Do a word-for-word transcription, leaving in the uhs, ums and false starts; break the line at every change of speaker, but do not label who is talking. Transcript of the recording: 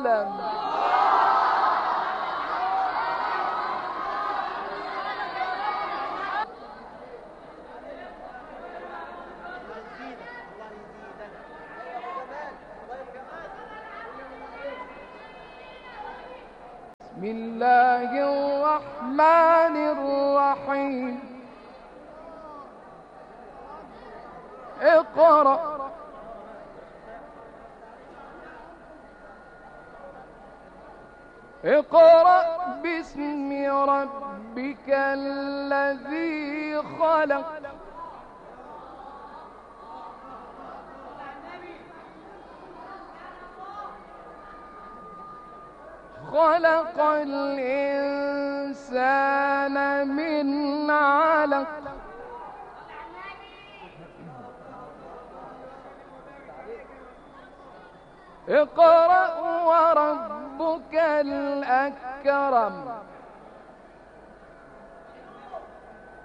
بسم الله الرحمن الرحيم. اقرأ اقرأ باسم ربك الذي خلق خلق الإنسان من علق اقرأ وربك الأكرم